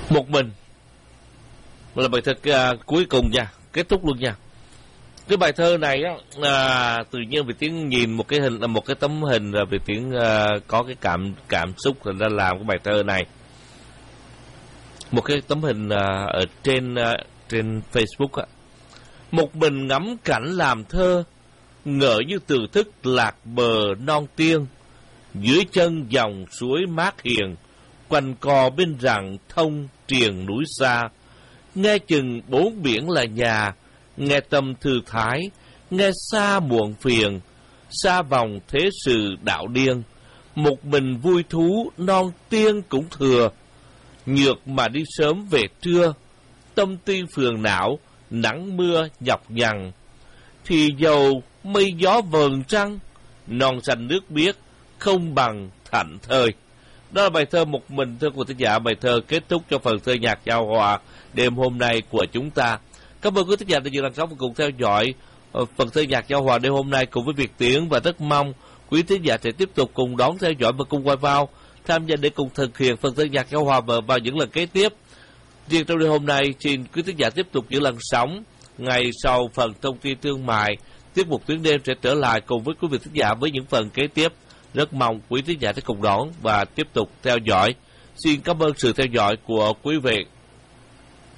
Một mình là bài thơ cuối cùng nha, kết thúc luôn nha. Cái bài thơ này á, tự nhiên vì tiếng nhìn một cái hình, một cái tấm hình, rồi vì tiếng có cái cảm xúc rồi ra làm cái bài thơ này. Một cái tấm hình ở trên Facebook á. Một mình ngắm cảnh làm thơ, ngỡ như từ thức lạc bờ non tiên, dưới chân dòng suối mát hiền, quanh co bên rặng thông triền núi xa. Nghe chừng bốn biển là nhà, nghe tâm thư thái, nghe xa muộn phiền, xa vòng thế sự đạo điên. Một mình vui thú non tiên cũng thừa, nhược mà đi sớm về trưa, tâm tiên phiền não, nắng mưa nhọc nhằn. Thì dầu mây gió vờn trăng, non xanh nước biếc, không bằng thảnh thơi. Đó là bài thơ Một mình, thưa quý thính giả, bài thơ kết thúc cho phần thơ nhạc giao hòa đêm hôm nay của chúng ta. Cảm ơn quý thính giả đã dừng lắng sóng và cùng theo dõi phần thơ nhạc giao hòa đêm hôm nay cùng với Việt Tiến, và rất mong quý thính giả sẽ tiếp tục cùng đón theo dõi và cùng quay vào tham gia để cùng thực hiện phần thơ nhạc giao hòa vào những lần kế tiếp. Riêng trong đêm hôm nay, xin quý thính giả tiếp tục những lần sóng. Ngày sau phần thông tin thương mại, tiết mục tuyến đêm sẽ trở lại cùng với quý vị thính giả với những phần kế tiếp. Rất mong quý thính giả sẽ cùng đón và tiếp tục theo dõi. Xin cảm ơn sự theo dõi của quý vị.